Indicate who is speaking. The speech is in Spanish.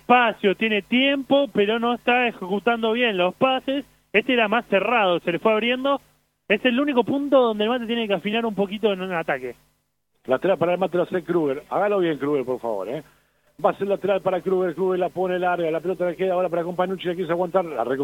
Speaker 1: espacio, tiene tiempo, pero no está ejecutando bien los pases. Este era más cerrado, se le fue abriendo. Es el único punto donde el Mate tiene que afinar un poquito en un ataque.
Speaker 2: Lateral para el Mate lo hace Kruger. Hágalo bien, Kruger, por favor, Va a ser lateral para Kruger. Kruger la pone larga. La pelota le queda ahora para Companucci. La quiere aguantar. La